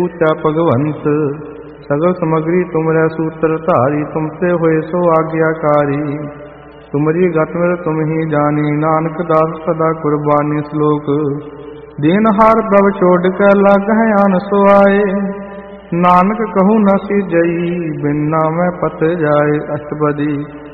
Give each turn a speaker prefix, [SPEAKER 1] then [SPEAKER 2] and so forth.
[SPEAKER 1] ऊचा भगवंत सगल समग्री तुमरै सूत्र धारी, तुमसे होए सो आज्ञाकारी। तुमरी गत मिल तुम ही जानी, नानक दास सदा कुर्बानी। श्लोक दीनहार प्रभ छोड़ कर लाग है आन सोआए, नानक कहूँ न सीजई बिन नामै पत जाए। अष्टपदी